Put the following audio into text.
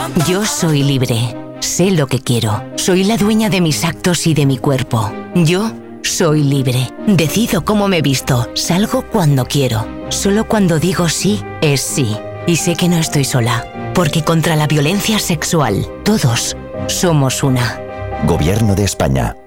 Yo soy libre. Sé lo que quiero. Soy la dueña de mis actos y de mi cuerpo. Yo soy libre. Decido cómo me visto. Salgo cuando quiero. Solo cuando digo sí, es sí. Y sé que no estoy sola. Porque contra la violencia sexual, todos somos una. Gobierno de España.